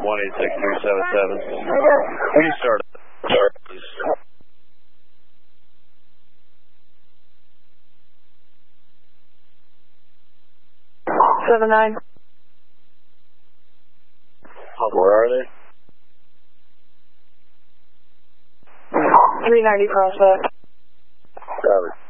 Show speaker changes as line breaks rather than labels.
186377. When you start, please.
79.
Where are they?
390 Prospect.
Covered.